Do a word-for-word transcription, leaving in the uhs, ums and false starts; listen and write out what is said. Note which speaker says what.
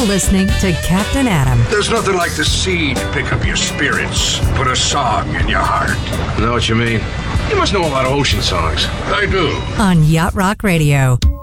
Speaker 1: listening to Captain Adam.
Speaker 2: There's nothing like the sea to pick up your spirits, put a song in your heart.
Speaker 3: I know what you mean. You must know a lot of ocean songs.
Speaker 2: I do.
Speaker 1: On Yacht Rock Radio.